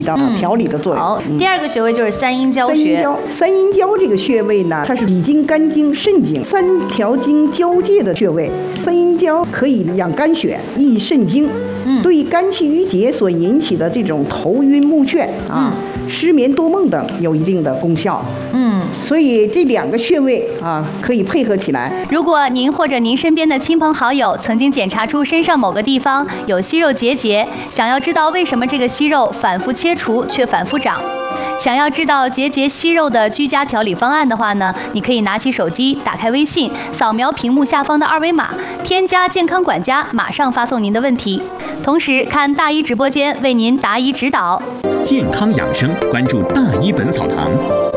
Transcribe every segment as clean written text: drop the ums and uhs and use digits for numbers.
到调理的作用。 好，第二个穴位就是三阴交穴。 三阴交这个穴位呢，它是脾经、肝经、肾经三条经交界的穴位。三阴交可以养肝血、益肾经，对肝气郁结所引起的这种头晕目眩啊、失眠多梦等有一定的功效。所以这两个穴位啊，可以配合起来。 如果您或者您身边的亲朋好友曾经检查出身上某个地方有息肉结节，想要知道为什么这个息肉反复切除却反复长，想要知道结节息肉的居家调理方案的话呢，你可以拿起手机，打开微信，扫描屏幕下方的二维码，添加健康管家，马上发送您的问题。同时看大医直播间为您答疑指导。 健康养生，关注大医本草堂。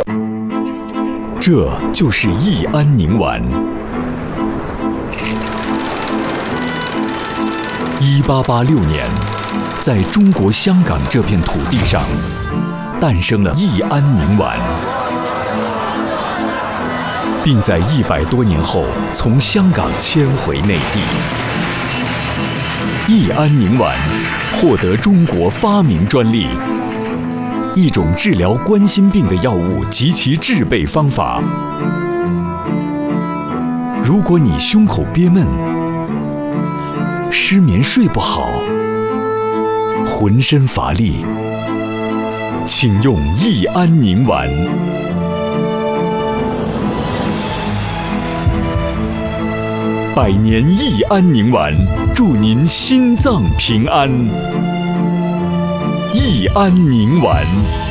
这就是益安宁丸。1886年，在中国香港这片土地上，诞生了益安宁丸，并在100多年后从香港迁回内地。益安宁丸获得中国发明专利。一种治疗冠心病的药物及其制备方法。如果你胸口憋闷、失眠睡不好、浑身乏力，请用益安宁丸。百年益安宁丸，祝您心脏平安。益安宁丸，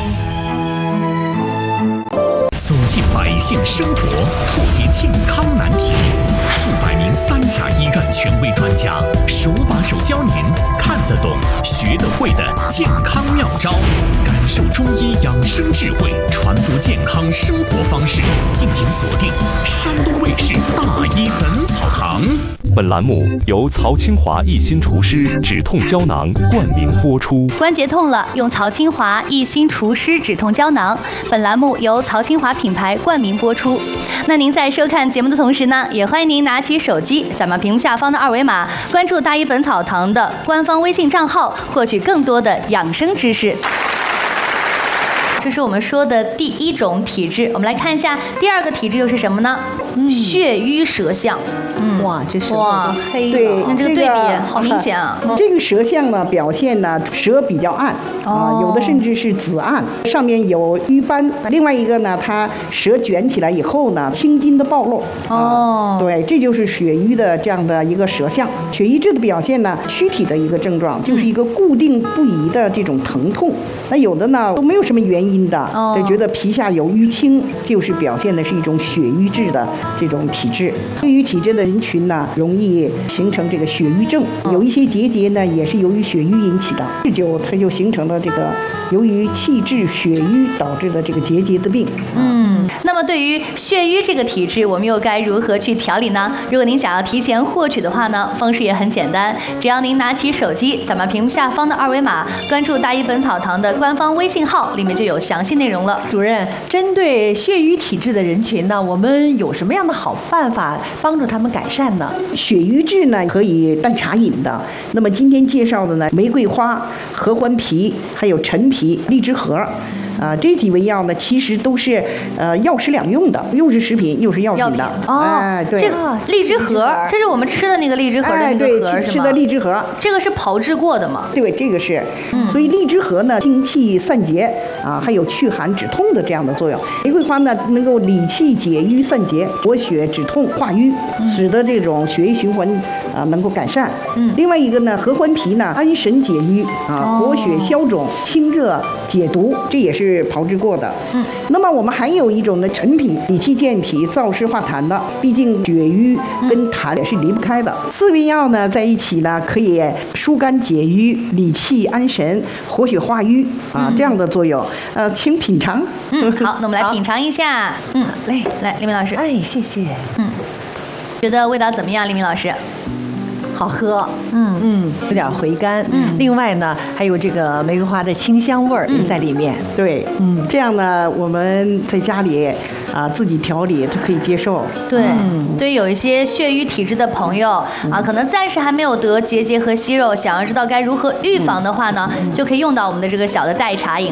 走进百姓生活，破解健康难题。数百名3甲医院权威专家，手把手教您看得懂、学得会的健康妙招，感受中医养生智慧，传播健康生活方式。敬请锁定山东卫视大医本草堂。 本栏目由曹清华益心除湿止痛胶囊冠名播出。 关节痛了，用曹清华益心除湿止痛胶囊。本栏目由曹清华品牌冠名播出。那您在收看节目的同时呢，也欢迎您拿起手机，扫描屏幕下方的二维码，关注大医本草堂的官方微信账号，获取更多的养生知识。这是我们说的第一种体质，我们来看一下第二个体质又是什么呢？血瘀舌象。 哇，这舌头都黑了。 对， 那这个对比好明显啊。 这个舌象呢，表现呢舌比较暗啊，有的甚至是紫暗，上面有瘀斑。另外一个呢，它舌卷起来以后呢，青筋的暴露。对，这就是血瘀的这样的一个舌象。血瘀质的表现呢，躯体的一个症状就是一个固定不移的这种疼痛。那有的呢都没有什么原因的，就觉得皮下有淤青，就是表现的是一种血瘀质的这种体质。对于体质的人群呢，容易形成这个血瘀症，有一些结节呢也是由于血瘀引起的，它就形成了这个由于气滞血瘀导致的这个结节的病。 那么对于血瘀这个体质，我们又该如何去调理呢？如果您想要提前获取的话呢，方式也很简单，只要您拿起手机，扫描屏幕下方的二维码，关注大医本草堂的官方微信号，里面就有详细内容了。 主任，针对血瘀体质的人群呢，我们有什么样的好办法帮助他们改善呢？ 血瘀质呢可以淡茶饮的，那么今天介绍的呢，玫瑰花、合欢皮、还有陈皮、荔枝核。这几味药呢，其实都是药食两用的，又是食品又是药品的。对， 这个荔枝核，这是我们吃的那个荔枝核的那个核，是吗？ 吃的荔枝核， 这个是炮制过的吗？ 对，这个是。所以荔枝核呢，清气散结啊，还有祛寒止痛的这样的作用。玫瑰花呢，能够理气解瘀散结，活血止痛化瘀，使得这种血液循环能够改善。另外一个呢，合欢皮呢，安神解郁啊，活血消肿，清热解毒，这也是炮制过的。那么我们还有一种呢，陈皮，理气健脾，燥湿化痰的。毕竟血瘀跟痰也是离不开的。4味药呢在一起呢，可以疏肝解郁、理气安神、活血化瘀啊，这样的作用。请品尝。 好，那我们来品尝一下。来，黎明老师。 哎，谢谢。 觉得味道怎么样，黎明老师？ 好喝，有点回甘，另外呢，还有这个玫瑰花的清香味儿也在里面， 对，这样呢，我们在家里自己调理，它可以接受。 对，对于有一些血瘀体质的朋友可能暂时还没有得结节和息肉，想要知道该如何预防的话呢，就可以用到我们的这个小的代茶饮。